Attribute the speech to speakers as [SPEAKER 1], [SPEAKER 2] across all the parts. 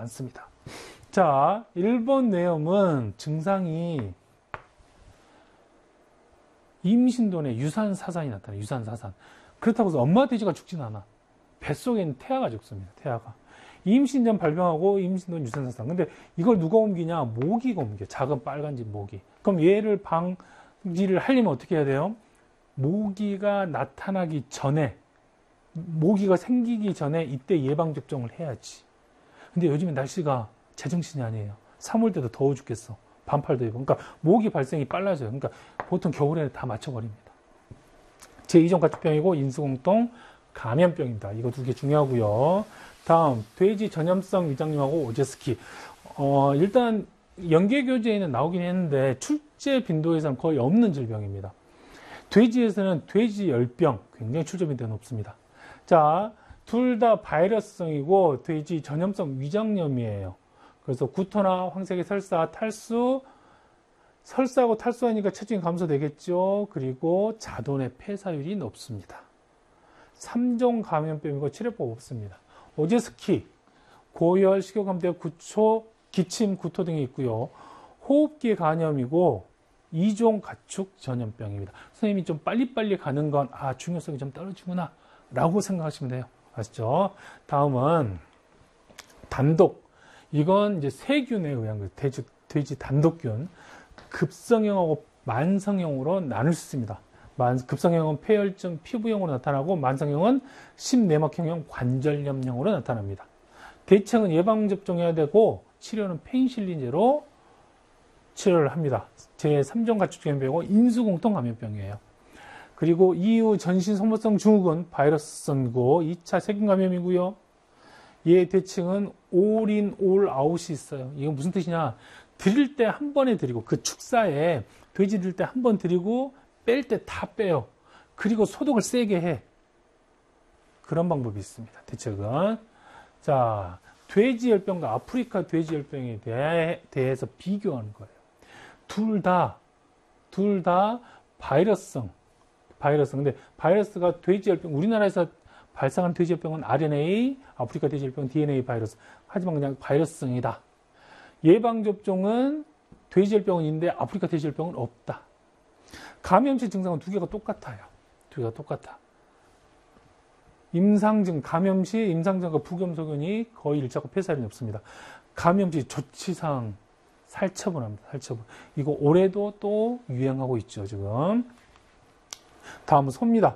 [SPEAKER 1] 않습니다. 자, 1번 내용은 증상이 임신도 내 유산사산이 나타나요. 유산사산. 그렇다고 해서 엄마 돼지가 죽진 않아. 뱃속에 있는 태아가 죽습니다. 태아가. 임신 전 발병하고 임신 후 유산사산. 근데 이걸 누가 옮기냐? 모기가 옮겨. 작은 빨간집 모기. 그럼 얘를 방지를 하려면 어떻게 해야 돼요? 모기가 나타나기 전에, 모기가 생기기 전에 이때 예방접종을 해야지. 근데 요즘에 날씨가 제정신이 아니에요. 3월 때도 더워 죽겠어. 반팔도 입고. 그러니까 모기 발생이 빨라져요. 그러니까 보통 겨울에 다 맞춰버립니다. 제2종 가축병이고 인수공통 감염병입니다. 이거 두 개 중요하고요. 다음 돼지 전염성 위장염하고 오제스키. 일단 연계교재에는 나오긴 했는데 출제 빈도에서는 거의 없는 질병입니다. 돼지에서는 돼지열병 굉장히 출제 빈도가 높습니다. 자, 둘 다 바이러스성이고 돼지 전염성 위장염이에요. 그래서 구토나 황색의 설사, 탈수, 설사하고 탈수하니까 체중이 감소되겠죠. 그리고 자돈의 폐사율이 높습니다. 3종 감염병이고 치료법 없습니다. 오제스키, 고열, 식욕감퇴, 구초, 기침, 구토 등이 있고요. 호흡기 간염이고 2종 가축 전염병입니다. 선생님이 좀 빨리빨리 가는 건 중요성이 좀 떨어지구나 라고 생각하시면 돼요. 아시죠? 다음은 단독. 이건 이제 세균에 의한 거예요. 돼지 단독균. 급성형하고 만성형으로 나눌 수 있습니다. 급성형은 폐혈증, 피부형으로 나타나고 만성형은 심내막형형, 관절염형으로 나타납니다. 대책은 예방접종해야 되고 치료는 페니실린제로 치료를 합니다. 제3종 가축전염병이고 인수공통 감염병이에요. 그리고 이후 전신 소모성 증후군 바이러스성이고 2차 세균 감염이고요. 얘 대칭은 올 인, 올 아웃이 있어요. 이건 무슨 뜻이냐? 드릴 때 한 번에 드리고, 그 축사에 돼지 드릴 때 한 번 드리고 뺄 때 다 빼요. 그리고 소독을 세게 해. 그런 방법이 있습니다. 대책은. 자, 돼지열병과 아프리카 돼지열병에 대해서 비교하는 거예요. 둘 다 바이러스성. 근데 바이러스가 돼지열병, 우리나라에서 발생한 돼지열병은 RNA, 아프리카 돼지열병은 DNA 바이러스. 하지만 그냥 바이러스성이다. 예방접종은 돼지열병은 있는데 아프리카 돼지열병은 없다. 감염시 증상은 두 개가 똑같아요. 두 개가 똑같아. 임상증, 감염시 임상증과 부검소견이 거의 일자고 폐사율이 높습니다. 감염시 조치상 살처분합니다. 살처분. 이거 올해도 또 유행하고 있죠, 지금. 다음은 소입니다.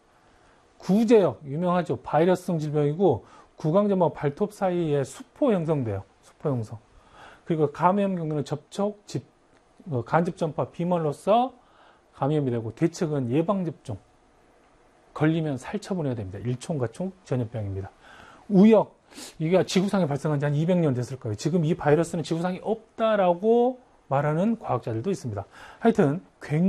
[SPEAKER 1] 구제역, 유명하죠. 바이러스성 질병이고 구강점하고 발톱 사이에 수포 형성돼요. 수포 형성. 그리고 감염 경우는 접촉, 간접 전파, 비말로써 감염이 되고 대책은 예방접종. 걸리면 살처분해야 됩니다. 일총가축 전염병입니다. 우역, 이게 지구상에 발생한 지 한 200년 됐을 거예요. 지금 이 바이러스는 지구상에 없다라고 말하는 과학자들도 있습니다. 하여튼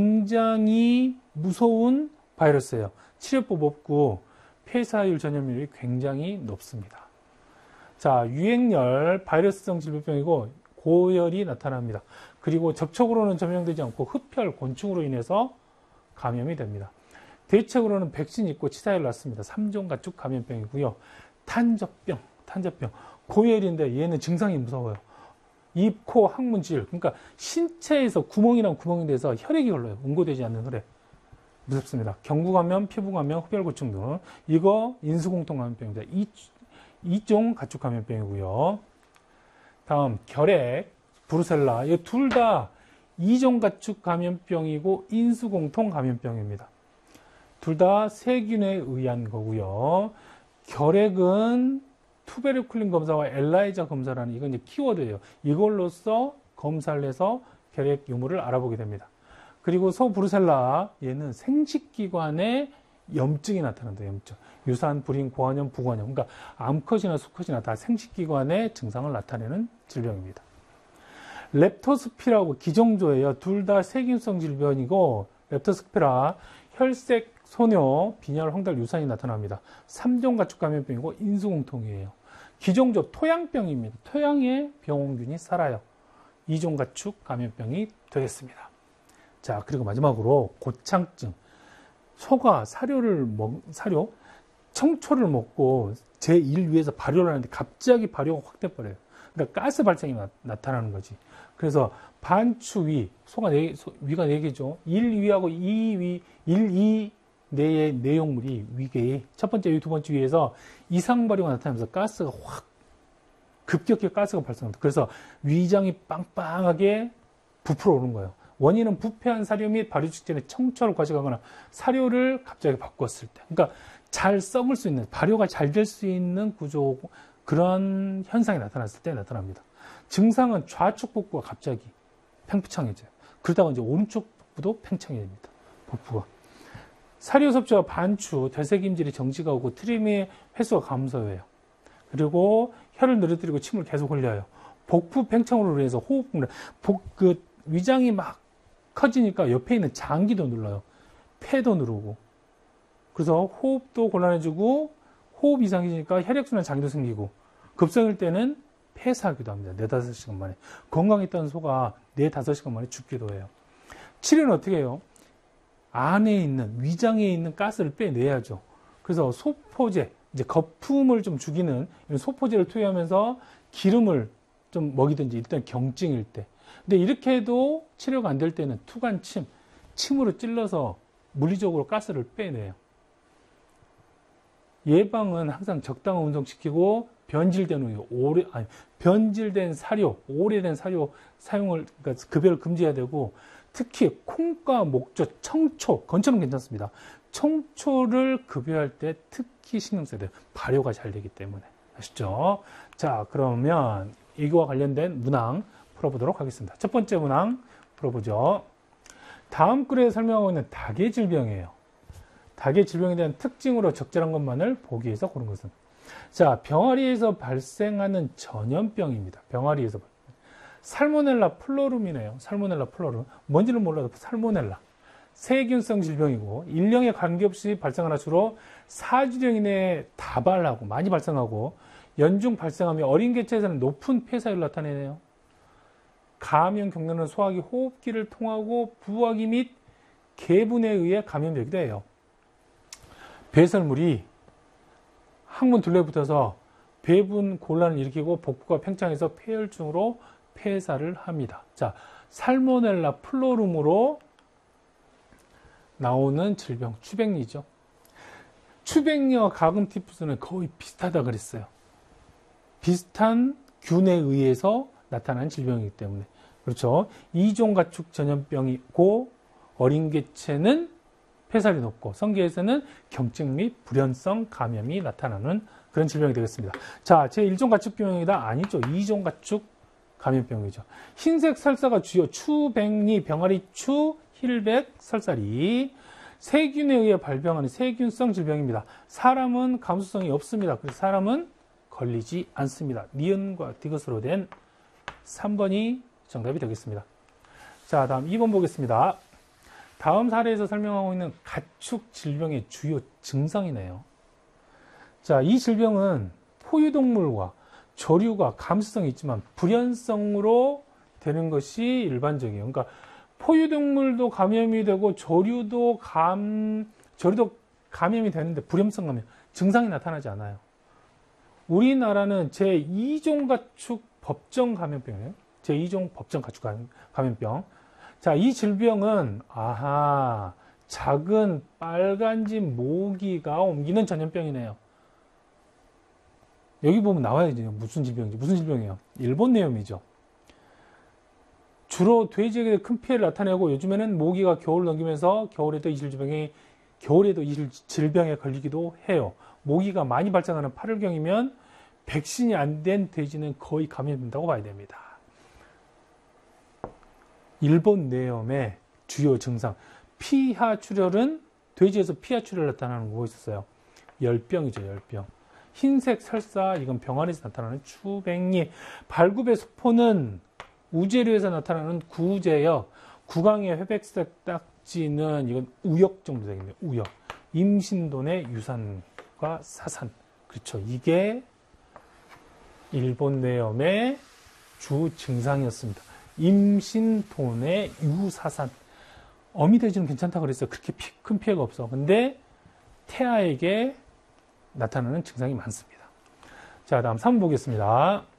[SPEAKER 1] 굉장히 무서운 바이러스예요. 치료법 없고 폐사율 전염률이 굉장히 높습니다. 자, 유행열 바이러스성 질병이고 고열이 나타납니다. 그리고 접촉으로는 전염되지 않고 흡혈, 곤충으로 인해서 감염이 됩니다. 대책으로는 백신 있고 치사율 낮습니다. 3종 가축 감염병이고요. 탄저병. 고열인데 얘는 증상이 무서워요. 입, 코, 항문질. 그러니까 신체에서 구멍이랑 구멍이 돼서 혈액이 흘러요. 응고되지 않는 혈액. 무섭습니다. 경구감염, 피부감염, 흡혈고충 등. 이거 인수공통감염병입니다. 2종 가축감염병이고요. 다음 결핵, 브루셀라. 이 둘 다 2종 가축감염병이고 인수공통감염병입니다. 둘 다 세균에 의한 거고요. 결핵은 투베르클린 검사와 엘라이자 검사라는 이건 이제 키워드예요. 이걸로써 검사를 해서 결핵 유무를 알아보게 됩니다. 그리고 소브루셀라, 얘는 생식기관에 염증이 나타난다. 염증. 유산, 불임, 고환염, 부관염. 그러니까 암컷이나 수컷이나 다 생식기관의 증상을 나타내는 질병입니다. 렙토스피라고 기종조예요. 둘 다 세균성 질병이고 렙토스피라 혈색, 소뇨, 빈혈, 황달, 유산이 나타납니다. 3종 가축 감염병이고 인수공통이에요. 기종조 토양병입니다. 토양에 병원균이 살아요. 2종 가축 감염병이 되겠습니다. 자, 그리고 마지막으로 고창증. 소가 청초를 먹고 제1위에서 발효를 하는데 갑자기 발효가 확 돼버려요. 그러니까 가스 발생이 나타나는 거지. 그래서 반추위, 위가 4개죠. 1위하고 2위, 1, 2 내의 내용물이 위계의 첫 번째 위, 두 번째 위에서 이상 발효가 나타나면서 가스가 확 급격히 가스가 발생합니다. 그래서 위장이 빵빵하게 부풀어 오는 거예요. 원인은 부패한 사료 및 발효 직전에 청초를 과식하거나 사료를 갑자기 바꿨을 때. 그러니까 잘 썩을 수 있는, 발효가 잘 될 수 있는 구조, 그런 현상이 나타났을 때 나타납니다. 증상은 좌측 복부가 갑자기 팽창해져요. 그러다가 이제 오른쪽 복부도 팽창해집니다. 복부가. 사료 섭취와 반추, 되새김질이 정지가 오고 트림의 횟수가 감소해요. 그리고 혀를 늘어뜨리고 침을 계속 흘려요. 복부 팽창으로 인해서 호흡, 위장이 막 커지니까 옆에 있는 장기도 눌러요. 폐도 누르고. 그래서 호흡도 곤란해지고 호흡 이상이 생기니까 혈액순환 장기도 생기고 급성일 때는 폐사하기도 합니다. 4-5시간 만에. 건강했던 소가 4-5시간 만에 죽기도 해요. 치료는 어떻게 해요? 안에 있는, 위장에 있는 가스를 빼내야죠. 그래서 소포제, 이제 거품을 좀 죽이는 이런 소포제를 투여하면서 기름을 좀 먹이든지 일단 경증일 때. 근데 이렇게 해도 치료가 안 될 때는 투간침, 침으로 찔러서 물리적으로 가스를 빼내요. 예방은 항상 적당한 운동시키고 변질된 우유, 변질된 사료, 오래된 사료 사용을, 그러니까 급여를 금지해야 되고, 특히 콩과 목조, 청초, 건초는 괜찮습니다. 청초를 급여할 때 특히 신경 써야 돼요. 발효가 잘 되기 때문에. 아시죠? 자, 그러면 이거와 관련된 문항 풀어보도록 하겠습니다. 첫 번째 문항 풀어보죠. 다음 글에 설명하고 있는 닭의 질병이에요. 닭의 질병에 대한 특징으로 적절한 것만을 보기 위해서 고른 것은. 자, 병아리에서 발생하는 전염병입니다. 병아리에서. 살모넬라 플로rum이네요. 살모넬라 플로rum. 뭔지는 몰라도 살모넬라. 세균성 질병이고, 일령에 관계없이 발생하나 주로 4주령 이내에 다발하고, 많이 발생하고, 연중 발생하며 어린 개체에서는 높은 폐사율을 나타내네요. 감염 경로는 소화기, 호흡기를 통하고 부화기 및 개분에 의해 감염되기도 해요. 배설물이 항문 둘레에 붙어서 배분 곤란을 일으키고 복부가 팽창해서 폐혈증으로 폐사를 합니다. 자, 살모넬라 플로rum으로 나오는 질병, 추백리죠. 추백리와 가금티푸스는 거의 비슷하다 그랬어요. 비슷한 균에 의해서 나타난 질병이기 때문에. 그렇죠. 이종가축 전염병이고, 어린 개체는 폐살이 높고, 성게에서는 경증 및 불연성 감염이 나타나는 그런 질병이 되겠습니다. 자, 제1종가축병이다? 아니죠. 2종가축 감염병이죠. 흰색 설사가 주요 추백리, 병아리추, 힐백, 설사리. 세균에 의해 발병하는 세균성 질병입니다. 사람은 감수성이 없습니다. 그래서 사람은 걸리지 않습니다. 니은과 디귿으로 된 3번이 정답이 되겠습니다. 자, 다음 2번 보겠습니다. 다음 사례에서 설명하고 있는 가축 질병의 주요 증상이네요. 자, 이 질병은 포유동물과 조류가 감수성이 있지만 불연성으로 되는 것이 일반적이에요. 그러니까 포유동물도 감염이 되고 조류도 감염이 되는데 불연성 감염, 증상이 나타나지 않아요. 우리나라는 제2종 가축 법정 감염병이에요. 제2종 법정 가축 감염병. 자, 이 질병은 작은 빨간집 모기가 옮기는 전염병이네요. 여기 보면 나와야지 무슨 질병인지. 무슨 질병이에요? 일본 내염이죠. 주로 돼지에게 큰 피해를 나타내고 요즘에는 모기가 겨울을 넘기면서 겨울에도 이 질병에 걸리기도 해요. 모기가 많이 발생하는 8월경이면 백신이 안 된 돼지는 거의 감염된다고 봐야 됩니다. 일본 내염의 주요 증상. 피하출혈은 돼지에서 피하출혈 나타나는 거 있었어요. 열병이죠, 열병. 흰색 설사, 이건 병아리에서 나타나는 추백리. 발굽의 소포는 우제류에서 나타나는 구제역. 구강의 회백색 딱지는 이건 우역 정도 되겠네요. 우역. 임신돈의 유산과 사산. 그렇죠. 이게 일본 내염의 주 증상이었습니다. 임신돈의 유사산. 어미돼지는 괜찮다고 그랬어요. 그렇게 큰 피해가 없어. 근데 태아에게 나타나는 증상이 많습니다. 자, 다음 3번 보겠습니다.